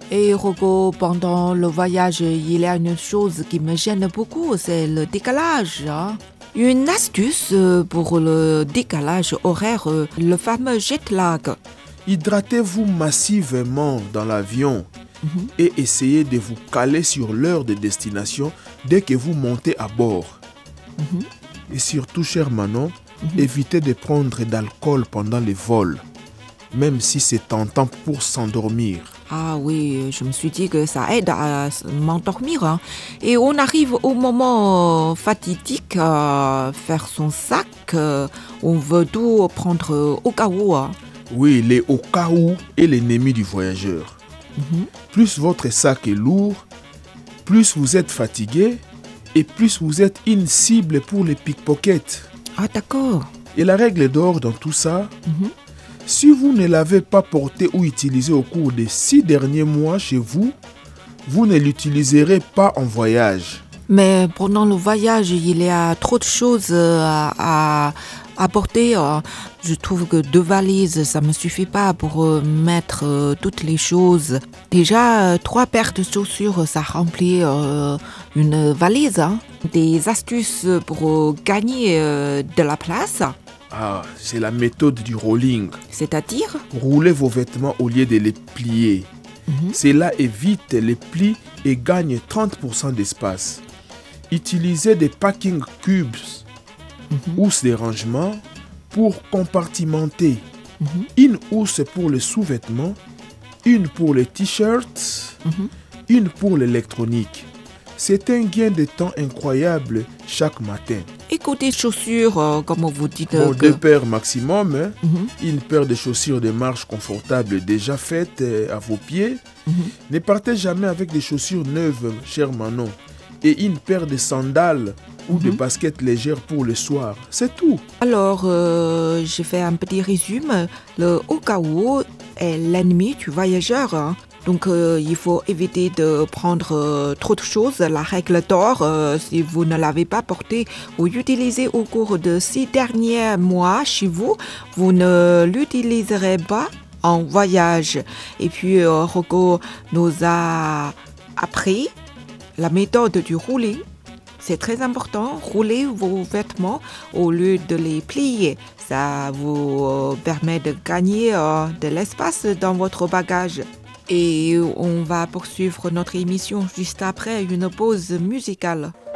Et Rocco, pendant le voyage, il y a une chose qui me gêne beaucoup, c'est le décalage. Une astuce pour le décalage horaire, le fameux jet lag. Hydratez-vous massivement dans l'avion et essayez de vous caler sur l'heure de destination dès que vous montez à bord. Et surtout, cher Manon, évitez de prendre d'alcool pendant les vols, même si c'est tentant pour s'endormir. Ah oui, je me suis dit que ça aide à m'endormir. Et on arrive au moment fatidique, faire son sac, on veut tout prendre au cas où. Oui, les au cas où est l'ennemi du voyageur. Plus votre sac est lourd, plus vous êtes fatigué et plus vous êtes une cible pour les pickpockets. Ah d'accord. Et la règle d'or dans tout ça, si vous ne l'avez pas porté ou utilisé au cours des 6 derniers mois chez vous, vous ne l'utiliserez pas en voyage. Mais pendant le voyage, il y a trop de choses à porter. Je trouve que 2 valises, ça ne me suffit pas pour mettre toutes les choses. Déjà, 3 paires de chaussures, ça remplit une valise. Des astuces pour gagner de la place. Ah, c'est la méthode du rolling. C'est-à-dire? Roulez vos vêtements au lieu de les plier. Cela évite les plis et gagne 30% d'espace. Utilisez des packing cubes housses de rangement pour compartimenter. Une housse pour les sous-vêtements, une pour les t-shirts, une pour l'électronique. C'est un gain de temps incroyable chaque matin. Et côté chaussures, comme vous dites... Bon, 2 paires maximum. Une paire de chaussures de marche confortables déjà faites à vos pieds. Ne partez jamais avec des chaussures neuves, cher Manon. Et une paire de sandales ou de baskets légères pour le soir. C'est tout. Alors, je fais un petit résumé. Le au cas où est l'ennemi du voyageur. Donc, il faut éviter de prendre trop de choses. La règle d'or, si vous ne l'avez pas portée ou utilisée au cours de 6 derniers mois chez vous, vous ne l'utiliserez pas en voyage. Et puis, Rocco nous a appris la méthode du rouler. C'est très important, roulez vos vêtements au lieu de les plier. Ça vous permet de gagner de l'espace dans votre bagage. Et on va poursuivre notre émission juste après une pause musicale.